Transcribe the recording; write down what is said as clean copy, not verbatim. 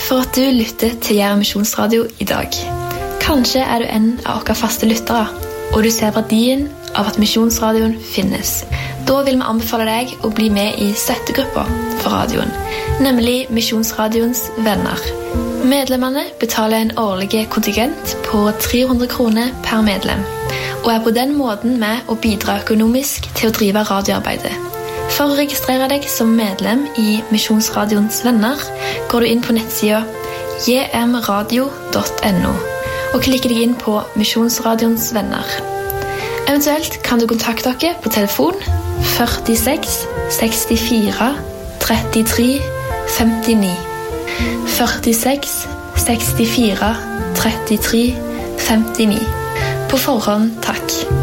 for at du lytter til Jæren Misjonsradio i dag. Kanskje du en av våre faste lyttere, og du ser verdien av at Misjonsradioen finnes. Da vil vi anbefale deg å bli med i støttegruppa for radioen, nemlig Misjonsradioens venner. Medlemmene betaler en årlig kontingent på 300 kroner per medlem, og på den måten med å bidra økonomisk til å drive radioarbeidet. For å registrere deg som medlem i Misjonsradioens venner, går du inn på nettsida jmradio.no og klikker deg inn på Misjonsradioens venner. Eventuelt kan du kontakte dere på telefon 46 64 33 59. 46 64 33 59. På forhånd takk.